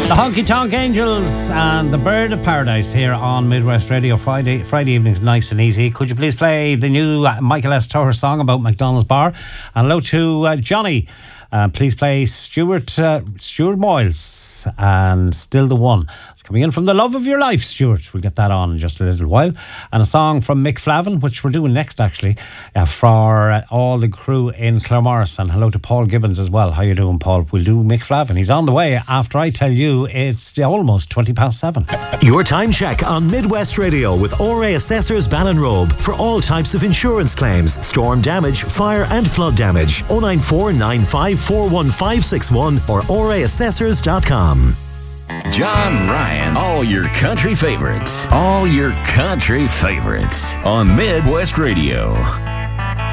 The Honky Tonk Angels and the Bird of Paradise here on Midwest Radio. Friday evenings, nice and easy. Could you please play the new Michael S. Toher song about McDonald's Bar? And hello to Johnny. Please play Stuart Moyles and Still the One. It's coming in from The Love of Your Life, Stuart. We'll get that on in just a little while. And a song from Mick Flavin, which we're doing next actually, for all the crew in Claremorris. And hello to Paul Gibbons as well. How you doing, Paul? We'll do Mick Flavin. He's on the way after I tell you it's almost 7:20. Your time check on Midwest Radio with ORA Assessors Ballinrobe for all types of insurance claims, storm damage, fire and flood damage. 094 95 41561 or oraassessors.com. John Ryan, all your country favorites on Midwest Radio.